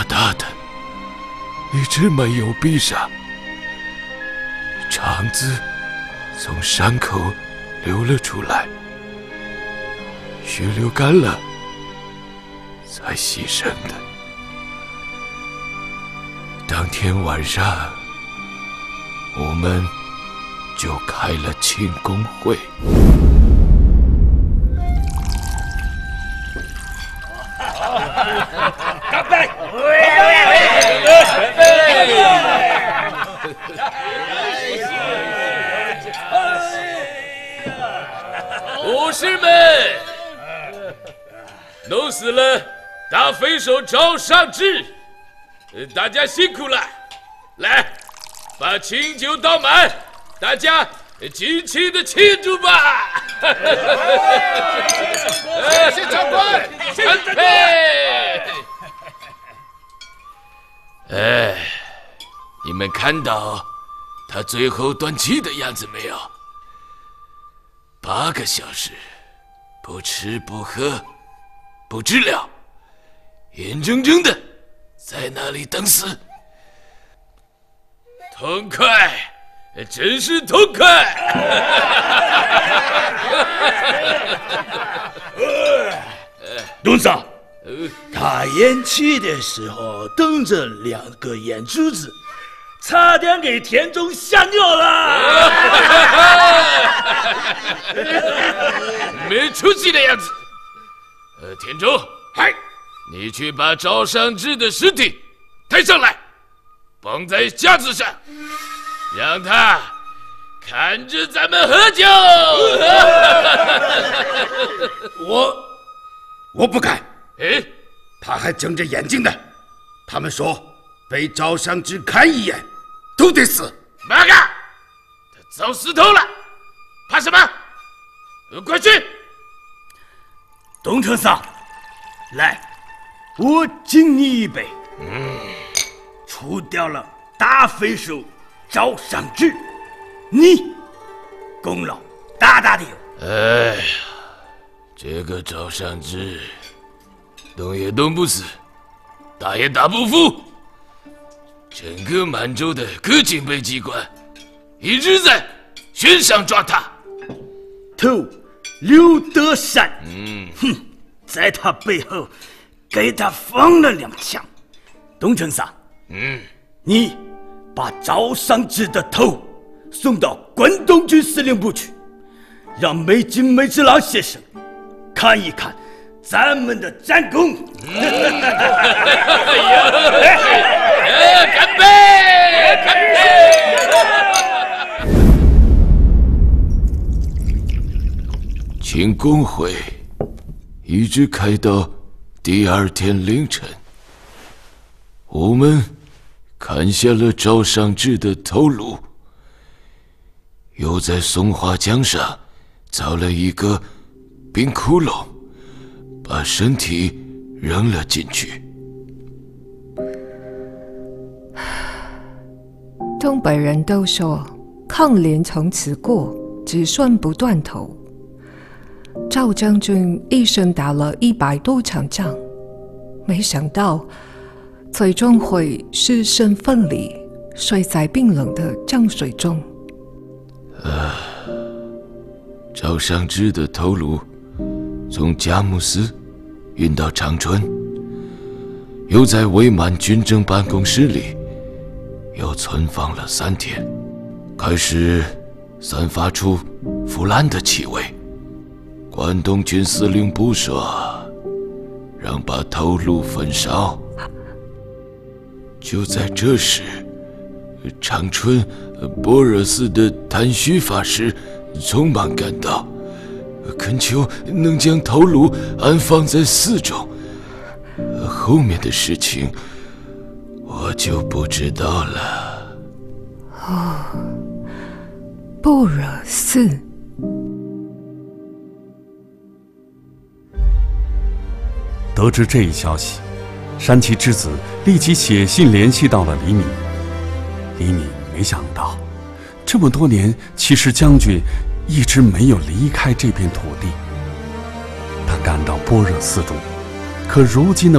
大大的，一直没有闭上。肠子从伤口流了出来，血流干了才牺牲的。当天晚上，我们就开了庆功会。 干杯！ 武士们，弄死了大匪首赵尚志，大家辛苦了。来，把清酒倒满，大家尽情的庆祝吧！ 谢谢长官，谢谢长官。 哎，你们看到他最后断气的样子没有？8个小时，不吃不喝，不治疗，眼睁睁的在那里等死。 痛快，真是痛快！ 董事长，他咽气的时候瞪着2个眼珠子，差点给田中吓尿了。 没出息的样子。田中， 嗨， 你去把赵尚志的尸体抬上来，绑在架子上，让他看着咱们喝酒。 我不敢。 哎， 他还睁着眼睛呢。他们说被赵尚志看一眼都得死。 马嘎，他早死透了，怕什么？快去！ 董丞相，来，我敬你一杯。除掉了大匪首赵尚志，你功劳大大的有。 哎呀，这个赵尚志动也动不死，打也打不服。整个满洲的各警备机关一直在悬赏抓他。 头刘德山，哼，在他背后给他放了2枪。董丞相，你把赵尚志的头送到关东军司令部去，让美津美治郎先生看一看咱们的战功。 干杯！干杯！ 庆功会一直开到第2天凌晨，我们砍下了赵尚志的头颅，又在松花江上凿了一个冰窟窿，把身体扔了进去。 东北人都说抗联从此过，子孙不断头。赵将军一生打了100多场仗，没想到最终会尸身分离，睡在冰冷的江水中。 赵尚志的头颅从佳木斯运到长春，又在伪满军政办公室里又存放了3天，开始散发出腐烂的气味。关东军司令部说让把头颅焚烧。就在这时，长春波若寺的谭虚法师匆忙赶到，恳求能将头颅安放在寺中。后面的事情我就不知道了。 波若寺。 得知这一消息，山崎之子立即写信联系到了李敏。李敏没想到，这么多年，其实将军一直没有离开这片土地。他赶到般若寺中，可如今的